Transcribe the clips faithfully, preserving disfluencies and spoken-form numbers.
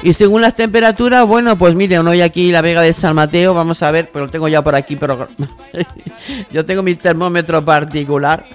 Y según las temperaturas, bueno, pues miren, hoy aquí la Vega de San Mateo, vamos a ver, pero lo tengo ya por aquí, pero yo tengo mi termómetro particular.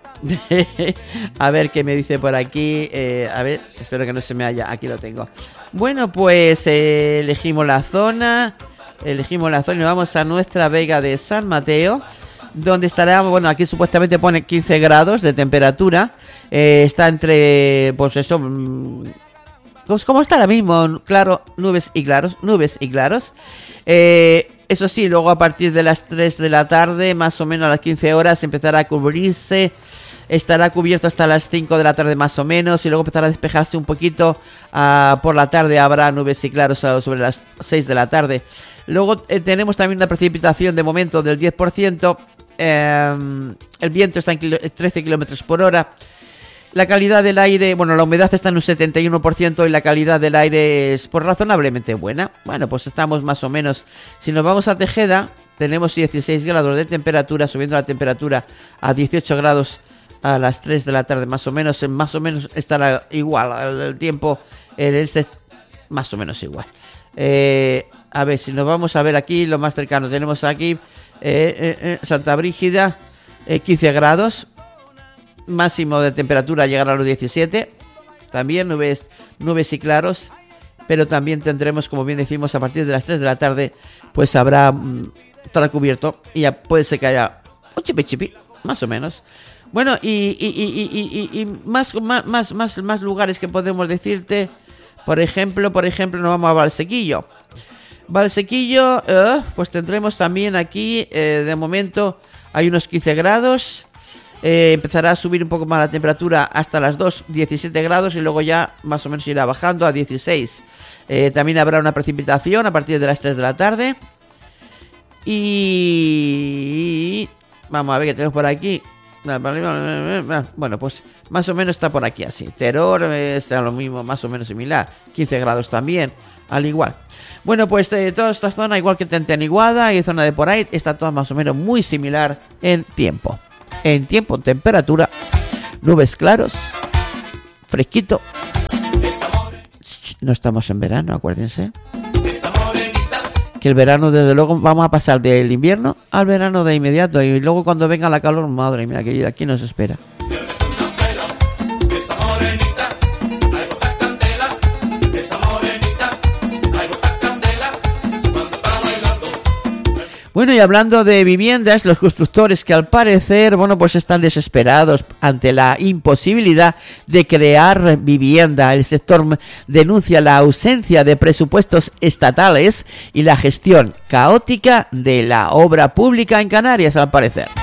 A ver qué me dice por aquí. eh, A ver, espero que no se me haya. Aquí lo tengo. Bueno, pues eh, elegimos la zona. Elegimos la zona y nos vamos a nuestra Vega de San Mateo, donde estará, bueno, aquí supuestamente pone quince grados de temperatura. eh, Está entre, pues eso, pues como está ahora mismo, claro, nubes y claros, nubes y claros. Eh, eso sí, luego a partir de las tres de la tarde, más o menos a las quince horas, empezará a cubrirse. Estará cubierto hasta las cinco de la tarde más o menos, y luego empezará a despejarse un poquito. Uh, por la tarde habrá nubes y claros sobre las seis de la tarde. Luego eh, tenemos también una precipitación de momento del diez por ciento. Eh, el viento está en kilo- trece kilómetros por hora. La calidad del aire, bueno, la humedad está en un setenta y uno por ciento y la calidad del aire es pues razonablemente buena. Bueno, pues estamos más o menos. Si nos vamos a Tejeda, tenemos dieciséis grados de temperatura, subiendo la temperatura a dieciocho grados a las tres de la tarde más o menos. Más o menos estará igual el tiempo, el este más o menos igual. Eh, a ver, si nos vamos a ver aquí, lo más cercano tenemos aquí eh, eh, eh, Santa Brígida, eh, quince grados. Máximo de temperatura llegará a los diecisiete. También nubes, nubes y claros. Pero también tendremos, como bien decimos, a partir de las tres de la tarde, pues habrá, estará cubierto. Y ya puede ser que haya un chipi chipi, más o menos. Bueno, y, y, y, y, y, y más, más, más, más, más lugares que podemos decirte. Por ejemplo, por ejemplo, nos vamos a Valsequillo. Valsequillo, eh, pues tendremos también aquí, eh, de momento, hay unos quince grados. Eh, empezará a subir un poco más la temperatura hasta las dos, diecisiete grados, y luego ya más o menos irá bajando a dieciséis. Eh, también habrá una precipitación a partir de las tres de la tarde. Y vamos a ver qué tenemos por aquí. Bueno, pues más o menos está por aquí así. Teror está lo mismo, más o menos similar. quince grados también, al igual. Bueno, pues eh, toda esta zona, igual que Tenteniguada y zona de por ahí, está toda más o menos muy similar en tiempo. En tiempo, en temperatura, nubes claros, fresquito. No estamos en verano, acuérdense. Que el verano, desde luego, vamos a pasar del invierno al verano de inmediato. Y luego cuando venga la calor, madre mía, querida, aquí nos espera. Bueno, y hablando de viviendas, los constructores que al parecer, bueno, pues están desesperados ante la imposibilidad de crear vivienda. El sector denuncia la ausencia de presupuestos estatales y la gestión caótica de la obra pública en Canarias, al parecer.